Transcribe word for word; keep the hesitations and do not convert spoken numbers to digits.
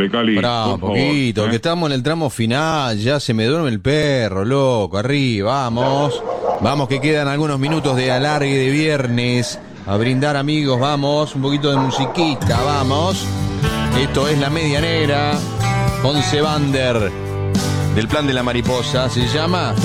Dale, Cali. Pará, un poquito, favor, que ¿eh? estamos en el tramo final, ya se me duerme el perro, loco, arriba, vamos. Vamos que quedan algunos minutos de alargue de viernes. A brindar, amigos, vamos, un poquito de musiquita, vamos. Esto es La Media Negra, Ponce Bander, del Plan de la Mariposa, se llama...